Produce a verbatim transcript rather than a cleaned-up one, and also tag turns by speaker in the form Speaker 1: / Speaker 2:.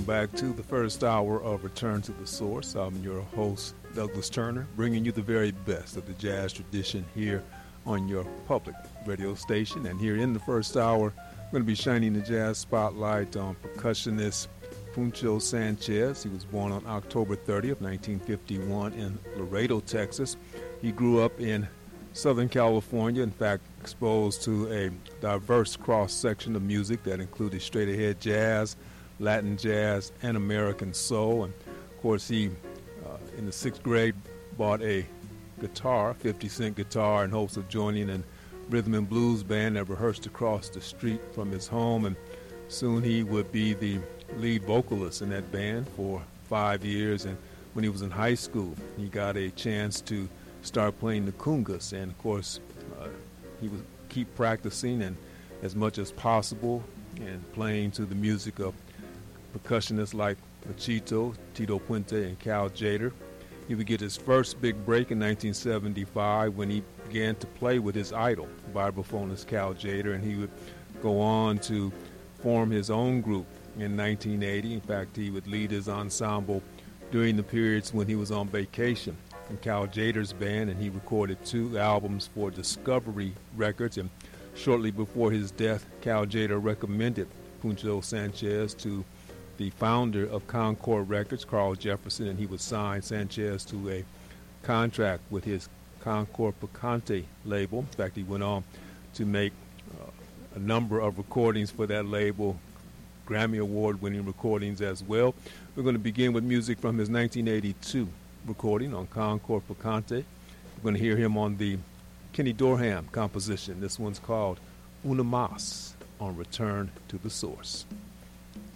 Speaker 1: welcome back to the first hour of Return to the Source. I'm your host, Douglas Turner, bringing you the very best of the jazz tradition here on your public radio station. And here in the first hour, I'm going to be shining the jazz spotlight on percussionist Puncho Sanchez. He was born on October thirtieth, nineteen fifty-one in Laredo, Texas. He grew up in Southern California, in fact, exposed to a diverse cross-section of music that included straight-ahead jazz, Latin jazz, and American soul. And, of course, he, uh, in the sixth grade, bought a guitar, fifty cent guitar, in hopes of joining a rhythm and blues band that rehearsed across the street from his home. And soon he would be the lead vocalist in that band for five years. And when he was in high school, he got a chance to start playing the congas, and of course uh, he would keep practicing and as much as possible and playing to the music of percussionists like Machito, Tito Puente, and Cal Tjader. He would get his first big break in nineteen seventy-five when he began to play with his idol, vibraphonist Cal Tjader, and he would go on to form his own group in nineteen eighty. In fact, he would lead his ensemble during the periods when he was on vacation from Cal Tjader's band, and he recorded two albums for Discovery Records. And shortly before his death, Cal Tjader recommended Puncho Sanchez to the founder of Concord Records, Carl Jefferson, and he would sign Sanchez to a contract with his Concord Picante label. In fact, he went on to make uh, a number of recordings for that label, Grammy Award-winning recordings as well. We're going to begin with music from his nineteen eighty-two recording on Concord Picante. We're going to hear him on the Kenny Dorham composition. This one's called Una Mas on Return to the Source.